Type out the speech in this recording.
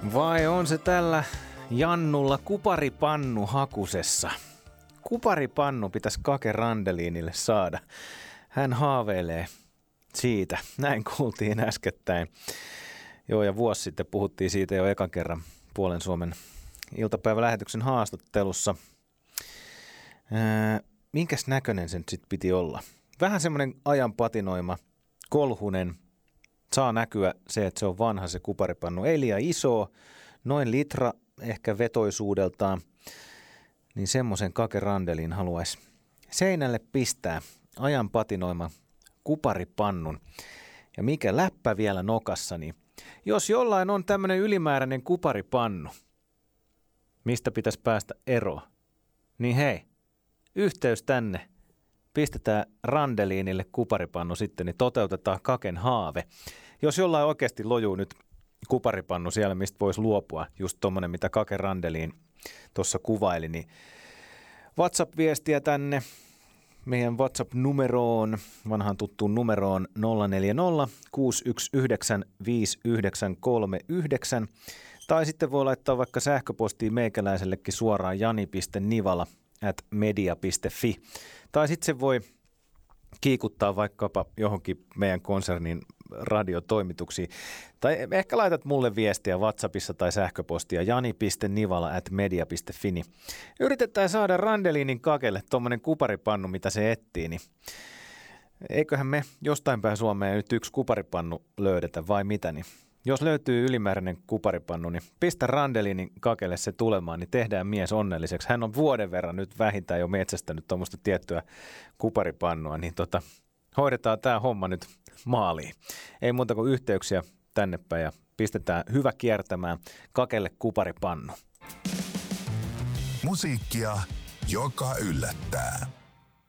Vai on se tällä Jannulla kuparipannu hakusessa? Kuparipannu pitäisi Kake Randelinille saada. Hän haaveilee siitä. Näin kuultiin äskettäin. Joo, ja vuosi sitten puhuttiin siitä jo ekan kerran Puolen Suomen iltapäivälähetyksen haastattelussa. Minkäs näköinen sen sitten piti olla? Vähän semmoinen ajan patinoima, kolhunen. Saa näkyä se, että se on vanha se kuparipannu. Ei liian iso, noin litra ehkä vetoisuudeltaan. Niin semmoisen Kake Randelin haluaisi seinälle pistää ajan patinoima kuparipannun. Ja mikä läppä vielä nokassa, niin jos jollain on tämmöinen ylimääräinen kuparipannu, mistä pitäisi päästä eroon, niin hei, yhteys tänne. Pistetään Randelinille kuparipannu sitten, niin toteutetaan Kaken haave. Jos jollain oikeasti lojuu nyt kuparipannu siellä, mistä voisi luopua, just tommonen, mitä Kake Randelin tuossa kuvaili, niin WhatsApp-viestiä tänne meidän WhatsApp-numeroon, vanhaan tuttuun numeroon 040 619 5939, tai sitten voi laittaa vaikka sähköpostiin meikäläisellekin suoraan jani.nivala@media.fi, tai sitten se voi kiikuttaa vaikkapa johonkin meidän konsernin radiotoimituksiin. Tai ehkä laitat mulle viestiä WhatsAppissa tai sähköpostia jani.nivala@media.fi. Yritetään saada Randelinin Kakelle tuommoinen kuparipannu, mitä se etsii, niin eiköhän me jostain päin Suomeen nyt yksi kuparipannu löydetä vai mitä, niin jos löytyy ylimääräinen kuparipannu, niin pistä Randelinin Kakelle se tulemaan, niin tehdään mies onnelliseksi. Hän on vuoden verran nyt vähintään jo metsästänyt tuommoista tiettyä kuparipannua, niin hoidetaan tämä homma nyt maaliin. Ei muuta kuin yhteyksiä tänne päin ja pistetään hyvä kiertämään Kakelle kuparipannu. Musiikkia, joka yllättää.